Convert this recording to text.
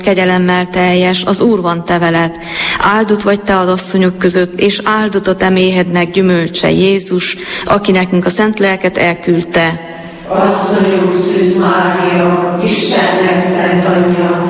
kegyelemmel teljes, az Úr van te veled. Áldott vagy te az asszonyok között, és áldott a te méhednek gyümölcse, Jézus, aki nekünk a szent lelket elküldte. Asszonyunk Szűz Mária, Istennek szent anyja,